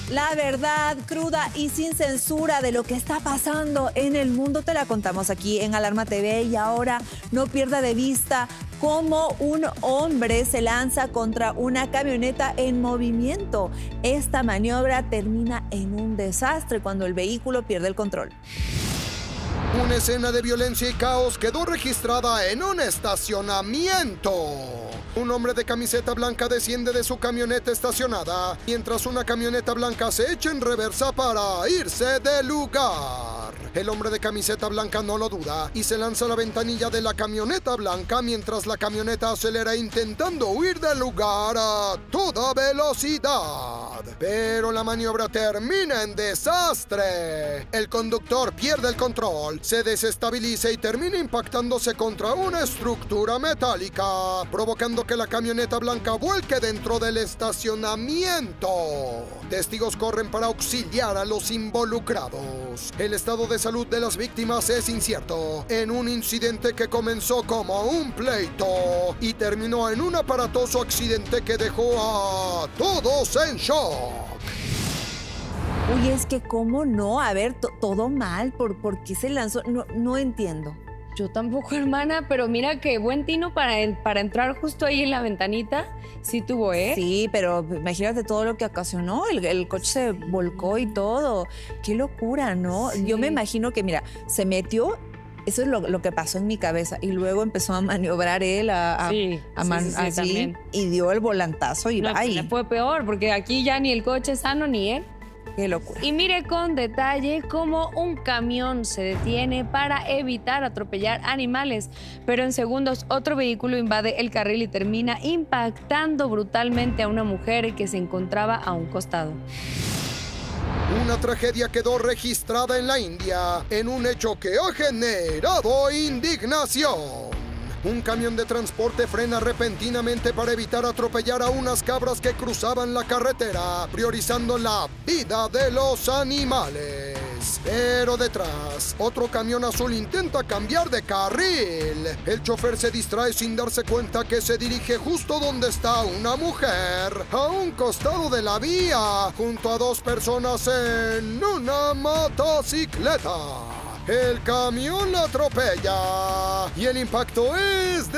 La verdad cruda y sin censura de lo que está pasando en el mundo te la contamos aquí en Alarma TV. Y ahora no pierda de vista cómo un hombre se lanza contra una camioneta en movimiento. Esta maniobra termina en un desastre cuando el vehículo pierde el control. Una escena de violencia y caos quedó registrada en un estacionamiento. Un hombre de camiseta blanca desciende de su camioneta estacionada, mientras una camioneta blanca se echa en reversa para irse del lugar. El hombre de camiseta blanca no lo duda y se lanza a la ventanilla de la camioneta blanca mientras la camioneta acelera intentando huir del lugar a toda velocidad. Pero la maniobra termina en desastre. El conductor pierde el control, se desestabiliza y termina impactándose contra una estructura metálica, provocando que la camioneta blanca vuelque dentro del estacionamiento. Testigos corren para auxiliar a los involucrados. El estado de salud de las víctimas es incierto, en un incidente que comenzó como un pleito y terminó en un aparatoso accidente que dejó a todos en shock. Uy, es que cómo no, a ver, todo mal, ¿por qué se lanzó? No entiendo. Yo tampoco, hermana, pero mira qué buen tino para entrar justo ahí en la ventanita. Sí tuvo, ¿eh? Sí, pero imagínate todo lo que ocasionó. El coche se volcó y todo. Qué locura, ¿no? Sí. Yo me imagino que, mira, se metió. Eso es lo que pasó en mi cabeza. Y luego empezó a maniobrar él así, también. Y dio el volantazo y bye. Fue peor, porque aquí ya ni el coche es sano ni él. Qué locura. Y mire con detalle cómo un camión se detiene para evitar atropellar animales, pero en segundos otro vehículo invade el carril y termina impactando brutalmente a una mujer que se encontraba a un costado. Una tragedia quedó registrada en la India en un hecho que ha generado indignación. Un camión de transporte frena repentinamente para evitar atropellar a unas cabras que cruzaban la carretera, priorizando la vida de los animales. Pero detrás, otro camión azul intenta cambiar de carril. El chofer se distrae sin darse cuenta que se dirige justo donde está una mujer, a un costado de la vía, junto a dos personas en una motocicleta. El camión la atropella y el impacto es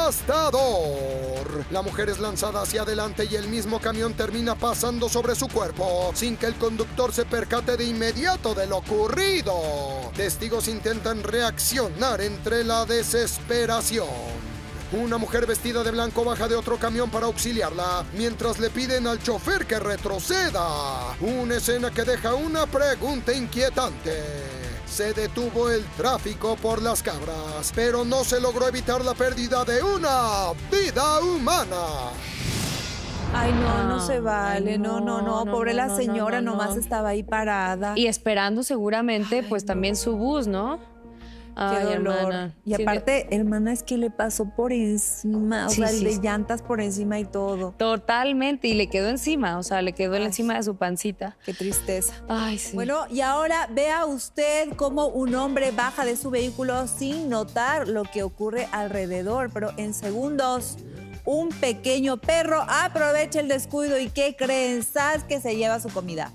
devastador. La mujer es lanzada hacia adelante y el mismo camión termina pasando sobre su cuerpo sin que el conductor se percate de inmediato de lo ocurrido. Testigos intentan reaccionar entre la desesperación. Una mujer vestida de blanco baja de otro camión para auxiliarla, mientras le piden al chofer que retroceda. Una escena que deja una pregunta inquietante. Se detuvo el tráfico por las cabras, pero no se logró evitar la pérdida de una vida humana. Ay, no se vale, no, pobre la señora, nomás estaba ahí parada. Y esperando seguramente, pues también su bus, ¿no? Qué dolor. Hermana. Y aparte, hermana, es que le pasó por encima, o sea, el de llantas por encima y todo. Totalmente, y le quedó encima, o sea, le quedó encima de su pancita. Qué tristeza. Ay, sí. Bueno, y ahora vea usted cómo un hombre baja de su vehículo sin notar lo que ocurre alrededor, pero en segundos un pequeño perro aprovecha el descuido y ¿qué creen? ¡Sas! Que se lleva su comida.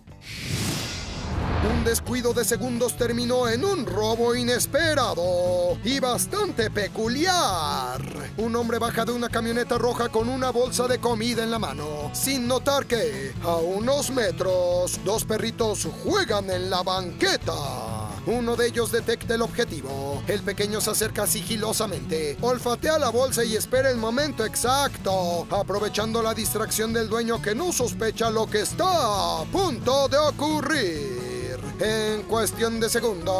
Un descuido de segundos terminó en un robo inesperado y bastante peculiar. Un hombre baja de una camioneta roja con una bolsa de comida en la mano, sin notar que, a unos metros, dos perritos juegan en la banqueta. Uno de ellos detecta el objetivo. El pequeño se acerca sigilosamente, olfatea la bolsa y espera el momento exacto, aprovechando la distracción del dueño que no sospecha lo que está a punto de ocurrir. En cuestión de segundos,